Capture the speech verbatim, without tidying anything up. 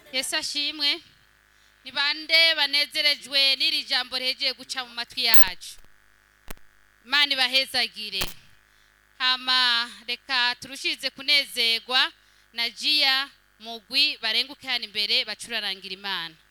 Yesu ashimwe. Ni bande banezerejwe n'iri jambo rihejeje guca mu matwi yacu. Imana ibahezagire. Hama reka turushirize kunezerwa na Jia Mugwi barenguke hano imbere bacurarangira Imana.